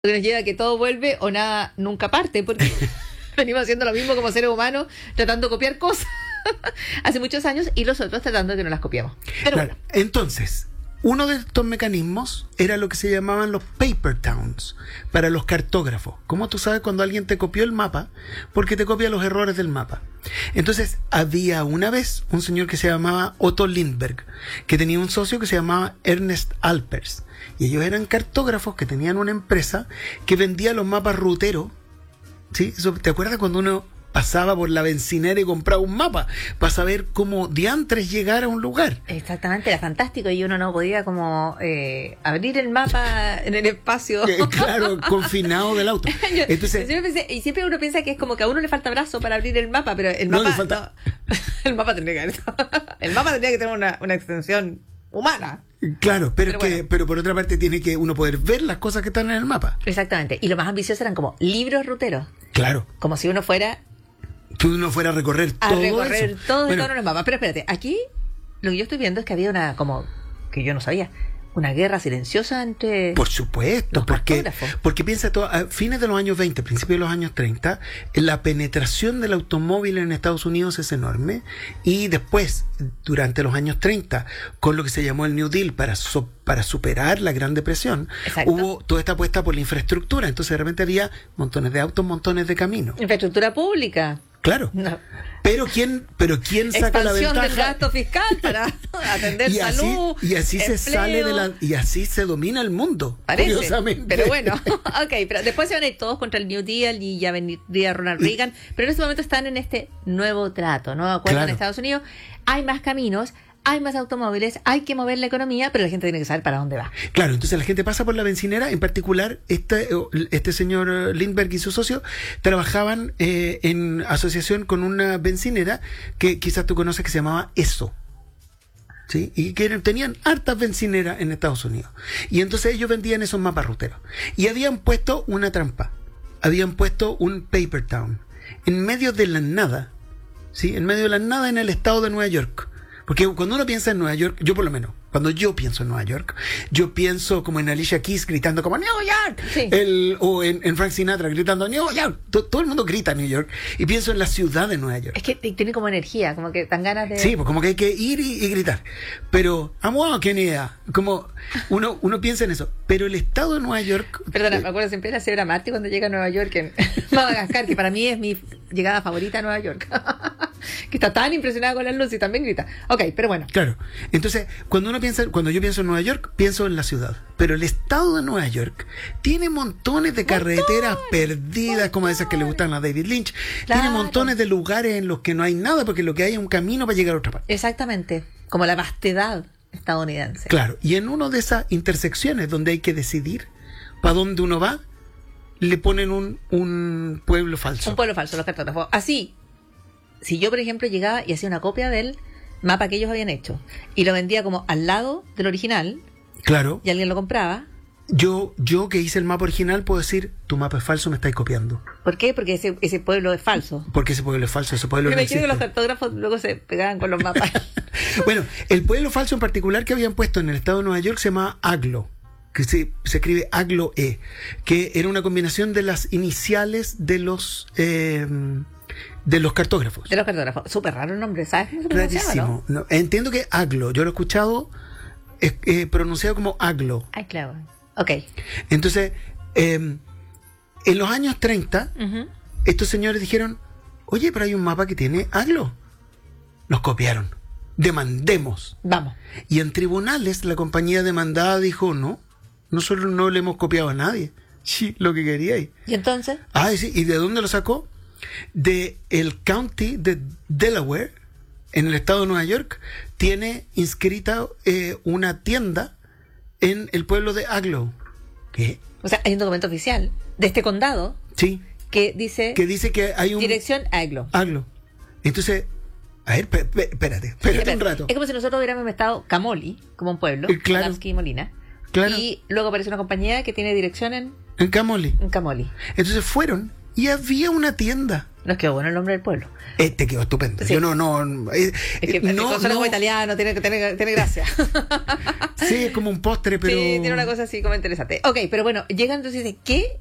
que nos lleva a que todo vuelve o nada nunca parte, porque venimos haciendo lo mismo como seres humanos, tratando de copiar cosas hace muchos años y los otros tratando de que no las copiamos. Pero claro, bueno. Entonces, uno de estos mecanismos era lo que se llamaban los paper towns para los cartógrafos. ¿Cómo tú sabes cuando alguien te copió el mapa? Porque te copia los errores del mapa. Entonces, había una vez un señor que se llamaba Otto Lindbergh, que tenía un socio que se llamaba Ernest Alpers. Y ellos eran cartógrafos que tenían una empresa que vendía los mapas ruteros. ¿Sí? ¿Te acuerdas cuando uno pasaba por la bencinera y compraba un mapa para saber cómo diantres llegar a un lugar? Exactamente, era fantástico y uno no podía como abrir el mapa en el espacio. Claro, confinado del auto. Entonces, y siempre uno piensa que es como que a uno le falta brazo para abrir el mapa, pero el mapa, no le falta. No, el mapa tendría que tener una extensión humana. Claro, pero bueno. Pero por otra parte tiene que uno poder ver las cosas que están en el mapa. Exactamente, y lo más ambicioso eran como libros ruteros. Claro. Como si uno fuera Que uno fuera a recorrer todo eso. todos los mapas. Pero espérate, aquí lo que yo estoy viendo es que había una, como, que yo no sabía, una guerra silenciosa entre Por supuesto, los cartógrafos. porque piensa a fines de los años 20, principios de los años 30, la penetración del automóvil en Estados Unidos es enorme, y después, durante los años 30, con lo que se llamó el New Deal para superar la Gran Depresión, Exacto. hubo toda esta apuesta por la infraestructura. Entonces de repente había montones de autos, montones de caminos. Infraestructura pública. Claro. No. Pero quién saca la Expansión ventaja del gasto fiscal para atender salud, y así empleo. se sale y así se domina el mundo. Parece, curiosamente. pero bueno, ok, pero después se van a ir todos contra el New Deal y ya vendría Ronald Reagan, pero en este momento están en este nuevo trato, nuevo acuerdo Claro. en Estados Unidos. Hay más caminos, hay más automóviles, hay que mover la economía, pero la gente tiene que saber para dónde va. Claro, entonces la gente pasa por la bencinera. En particular, este señor Lindbergh y su socio trabajaban en asociación con una bencinera que quizás tú conoces, que se llamaba ESO. ¿Sí? Y que tenían hartas bencineras en Estados Unidos. Y entonces ellos vendían esos mapas ruteros. Y habían puesto una trampa. Habían puesto un paper town en medio de la nada. ¿Sí? En medio de la nada, en el estado de Nueva York. Porque cuando uno piensa en Nueva York, yo por lo menos, cuando yo pienso en Nueva York, yo pienso como en Alicia Keys gritando como New York, Sí. o en Frank Sinatra gritando New York. Todo el mundo grita New York, y pienso en la ciudad de Nueva York. Es que tiene como energía, como que dan ganas de... Sí, pues como que hay que ir y gritar. Pero, I'm walking here. Como uno piensa en eso. Pero el estado de Nueva York... Perdona, me acuerdo siempre de la señora Marty cuando llega a Nueva York en Madagascar, que para mí es mi llegada favorita a Nueva York. Que está tan impresionada con la luz y también grita. Ok, pero bueno. Claro. Entonces, cuando yo pienso en Nueva York, pienso en la ciudad. Pero el estado de Nueva York tiene montones de carreteras perdidas, como esas que le gustan a David Lynch. Claro. Tiene montones de lugares en los que no hay nada, porque lo que hay es un camino para llegar a otra parte. Exactamente, como la vastedad estadounidense. Claro. Y en una de esas intersecciones donde hay que decidir para dónde uno va, le ponen un pueblo falso. Un pueblo falso, los cartógrafos. Así, si yo, por ejemplo, llegaba y hacía una copia del mapa que ellos habían hecho y lo vendía como al lado del original Claro. y alguien lo compraba. Yo que hice el mapa original puedo decir, tu mapa es falso, me estáis copiando. ¿Por qué? Porque ese pueblo es falso. Porque ese pueblo es falso, ese pueblo Me no imagino que los existe. cartógrafos luego se pegaban con los mapas. Bueno, el pueblo falso en particular que habían puesto en el estado de Nueva York se llamaba Aglo, que se escribe Aglo-E, que era una combinación de las iniciales de los cartógrafos. De los cartógrafos. Súper raro el nombre, ¿sabes cómo se pronunciaba, Rarísimo. No, entiendo que Aglo, yo lo he escuchado pronunciado como Aglo. Ay, claro. Ok. Entonces, en los años 30, Ujú. estos señores dijeron, oye, pero hay un mapa que tiene Aglo. Nos copiaron. Demandemos. Vamos. Y en tribunales la compañía demandada dijo, no, nosotros no le hemos copiado a nadie. Sí, lo que queríais. ¿Y entonces? Ah, sí, ¿y de dónde lo sacó? De el county de Delaware, en el estado de Nueva York, tiene inscrita una tienda en el pueblo de Aglo. ¿Qué? O sea, hay un documento oficial de este condado Sí, que dice que dice que hay un dirección Aglo. Aglo. Entonces, a ver, espérate un rato. Es como si nosotros hubiéramos inventado Camoli como un pueblo, Claro. Adamski y Molina. Claro. Y luego aparece una compañía que tiene dirección en En Camoli. Camoli. Entonces fueron y había una tienda. Nos quedó bueno el nombre del pueblo. Te quedó estupendo. Sí. Yo no. Es que suena como italiano, tiene gracia. Sí, es como un postre, pero. Sí, tiene una cosa así como interesante. Ok, pero bueno, llega entonces de ¿qué?